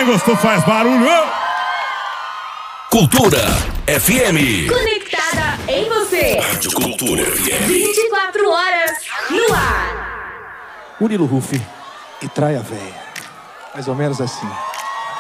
gostou faz barulho. Cultura FM. Conectada em você. Rádio Cultura FM. 24 horas no ar. Murilo Rufi e Traia Véia. Mais ou menos assim.